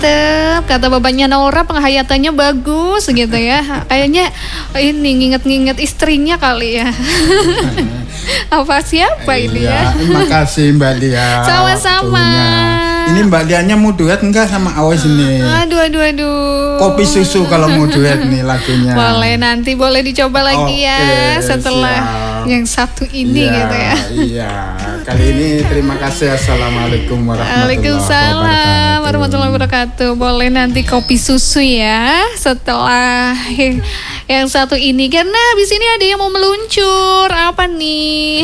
Kata bapaknya Nora penghayatannya bagus gitu ya. Kayaknya ini nginget-nginget istrinya kali ya. Apa siapa ini ya? Terima kasih Mbak Lia. Sama-sama. Waktunya. Ini Mbak Lianya mau duet enggak sama Awes ini? Aduh. Kopi susu kalau mau duet nih lagunya. Boleh dicoba lagi ya setelah yang satu ini gitu ya. Iya. Kali ini terima kasih. Assalamualaikum Waalaikumsalam warahmatullahi wabarakatuh. Boleh nanti kopi susu ya setelah yang satu ini, karena habis ini ada yang mau meluncur. Apa nih?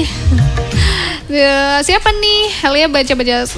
Siapa nih? Alia baca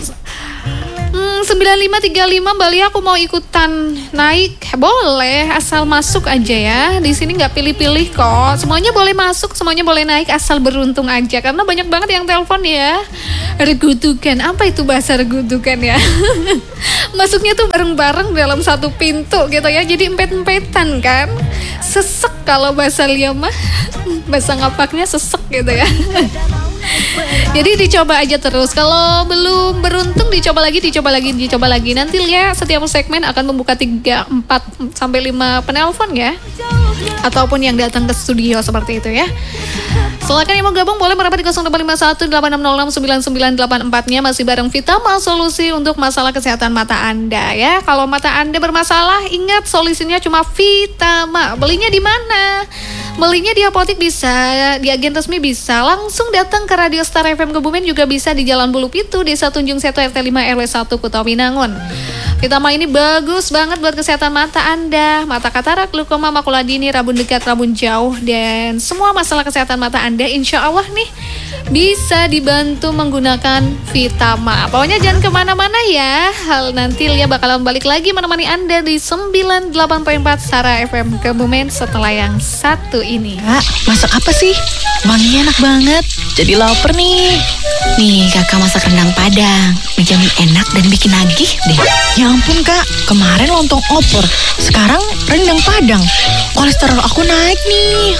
9535 Mbak Lia, aku mau ikutan naik. Boleh, asal masuk aja ya. Di sini nggak pilih-pilih kok. Semuanya boleh masuk, semuanya boleh naik, asal beruntung aja. Karena banyak banget yang telepon ya. Regutukan, apa itu bahasa regutukan ya? Masuknya tuh bareng-bareng dalam satu pintu gitu ya. Jadi empet-empetan kan. Sesek kalau bahasa Lia mah. Bahasa ngapaknya sesek gitu ya. Jadi dicoba aja terus. Kalau belum beruntung dicoba lagi. Nanti Lia setiap segmen akan membuka 3, 4 sampai 5 penelpon ya. Ataupun yang datang ke studio seperti itu ya. Silakan yang mau gabung boleh merapat di 0851 8606 9984-nya. Masih bareng Vitama, solusi untuk masalah kesehatan mata Anda ya. Kalau mata Anda bermasalah, ingat solusinya cuma Vitama. Belinya di mana? Belinya di apotik bisa, di agen resmi bisa, langsung datang ke Radio Star FM Kebumen, juga bisa di Jalan Bulu Pitu, Desa Tunjung Setu, RT 5 RW 1 Kuto Winangun. Vitama ini bagus banget buat kesehatan mata Anda. Mata katarak, glaukoma, makula dini, rabun dekat, rabun jauh, dan semua masalah kesehatan mata Anda insya Allah nih bisa dibantu menggunakan Vitama. Pokoknya jangan kemana-mana ya. Nanti Lia bakalan balik lagi menemani Anda di 98.4 Sara FM Kebumen setelah yang satu ini. Kak, masak apa sih? Wanginya enak banget. Jadi lapar nih. Nih kakak masak rendang Padang. Menjamin enak dan bikin nagih deh. Ya ampun kak, kemarin lontong opor. Sekarang rendang Padang. Kolesterol aku naik nih.